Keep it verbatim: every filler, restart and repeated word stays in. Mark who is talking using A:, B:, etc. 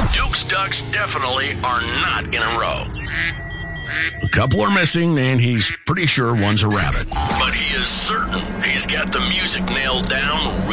A: Duke's ducks definitely are not in a row. A couple are missing, and he's pretty sure one's a rabbit. But he is certain he's got the music nailed down